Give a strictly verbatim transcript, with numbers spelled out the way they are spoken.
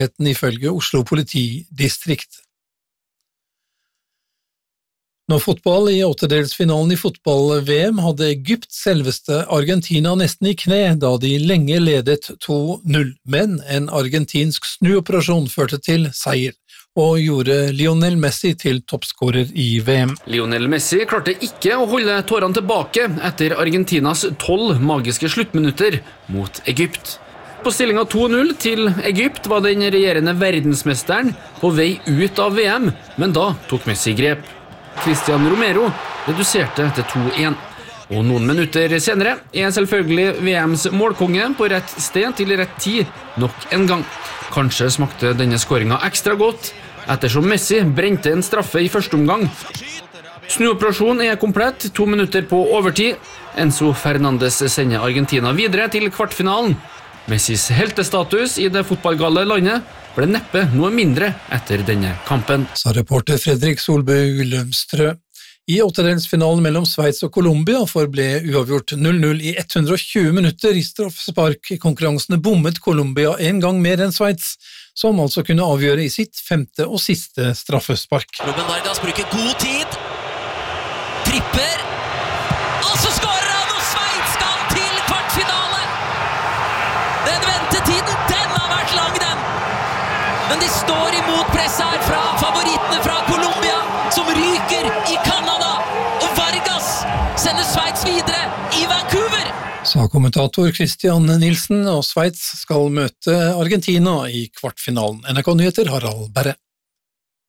ifølge Oslo politidistrikt. Når fotball i åttedelsfinalen i fotball-V M hadde Egypt selveste Argentina nesten i kne da de lenge ledet to null, men en argentinsk snuoperasjon førte til seier og gjorde Lionel Messi til toppskårer i V M. Lionel Messi klarte ikke å holde tårene tilbake etter Argentinas tolv magiske sluttminutter mot Egypt. På stillingen to null til Egypt var den regjerende verdensmesteren på vei ut av V M, men da tok Messi grep. Cristian Romero reduserte til to én. Og noen minutter senere er selvfølgelig V M's målkonge på rett sted til rett tid nok en gang. Kanskje smakte denne skåringen ekstra godt, ettersom Messi brente en straffe i første omgang. Snuoperasjonen er komplett, to minutter på overtid. Enzo Fernandes sender Argentina videre til kvartfinalen. Messis heltestatus i det fotballgale landet ble neppe noe mindre etter denne kampen. Sa reporter Fredrik Solbø Lømstrø. I åttedelsfinalen mellom Sveits og Colombia forble uavgjort null null i hundre og tjue minutter i straffespark. I konkurransene bommet Colombia en gang mer enn Sveits, som altså kunne avgjøre i sitt femte og siste straffespark. Ruben Vargas bruker god tid. Tripper. Og så skårer han, og Sveits skal til kvartfinale! Den ventetiden, den har vært lang, den! Men de står imot press her fra favorittene fra Colombia, som ryker i Canada, og Vargas sender Sveits videre i Vancouver. Sa kommentator Christian Nilsen, og Sveits skal møte Argentina i kvartfinalen. N R K Nyheter, Harald Berre.